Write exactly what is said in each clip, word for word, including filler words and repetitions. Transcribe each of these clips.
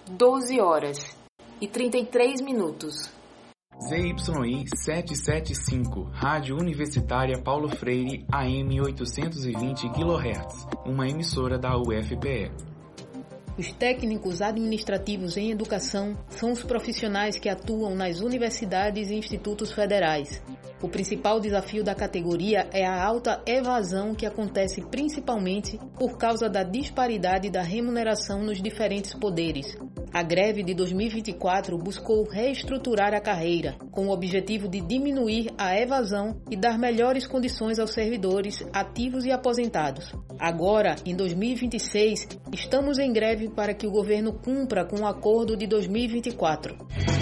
doze horas e trinta e três minutos. Z Y I setecentos e setenta e cinco, Rádio Universitária Paulo Freire, A M oitocentos e vinte quilohertz, uma emissora da U F P E. Os técnicos administrativos em educação são os profissionais que atuam nas universidades e institutos federais. O principal desafio da categoria é a alta evasão que acontece principalmente por causa da disparidade da remuneração nos diferentes poderes. A greve de dois mil e vinte e quatro buscou reestruturar a carreira, com o objetivo de diminuir a evasão e dar melhores condições aos servidores ativos e aposentados. Agora, em dois mil e vinte e seis, estamos em greve para que o governo cumpra com o acordo de dois mil e vinte e quatro.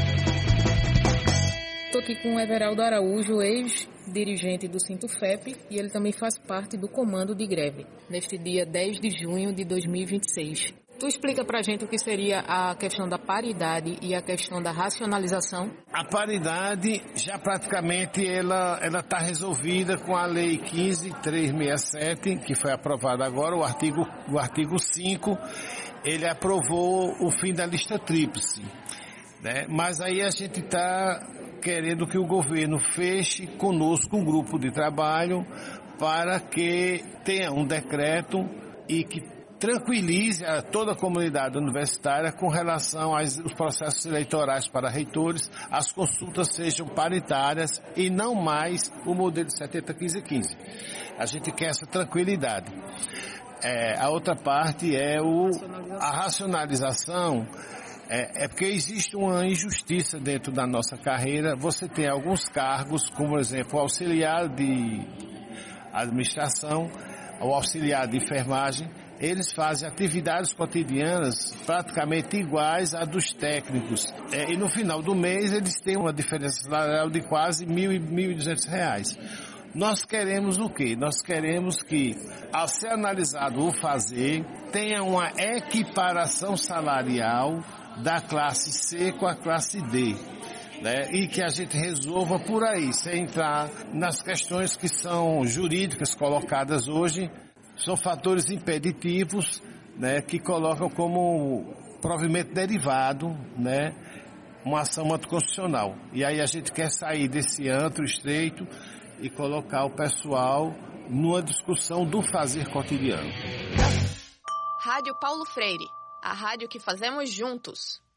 Estou aqui com o Everaldo Araújo, ex-dirigente do Sintufep, e ele também faz parte do comando de greve, neste dia dez de junho de dois mil e vinte e seis. Tu explica pra gente o que seria a questão da paridade e a questão da racionalização? A paridade já praticamente ela ela está resolvida com a lei quinze mil trezentos e sessenta e sete, que foi aprovada agora, o artigo, o artigo cinco, ele aprovou o fim da lista tríplice, né? Mas aí a gente está querendo que o governo feche conosco um grupo de trabalho para que tenha um decreto e que tranquilize a toda a comunidade universitária com relação aos processos eleitorais para reitores, as consultas sejam paritárias e não mais o modelo setenta, quinze, quinze. A gente quer essa tranquilidade. É, a outra parte é o, a racionalização. É, é porque existe uma injustiça dentro da nossa carreira. Você tem alguns cargos, como por exemplo o auxiliar de administração, o auxiliar de enfermagem, eles fazem atividades cotidianas praticamente iguais à dos técnicos. É, e no final do mês eles têm uma diferença salarial de quase mil e mil e duzentos reais. Nós queremos o quê? Nós queremos que, ao ser analisado o fazer, tenha uma equiparação salarial da classe C com a classe D. Né? E que a gente resolva por aí, sem entrar nas questões que são jurídicas colocadas hoje. São fatores impeditivos, né, que colocam como provimento derivado, né, uma ação anticonstitucional. E aí a gente quer sair desse antro estreito e colocar o pessoal numa discussão do fazer cotidiano. Rádio Paulo Freire, a rádio que fazemos juntos.